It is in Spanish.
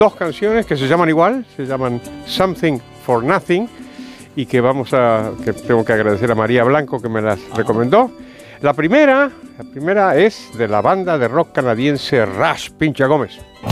dos canciones que se llaman igual, se llaman Something for Nothing, y que tengo que agradecer a María Blanco que me las recomendó. La primera es de la banda de rock canadiense Rush. Pincha, Gómez.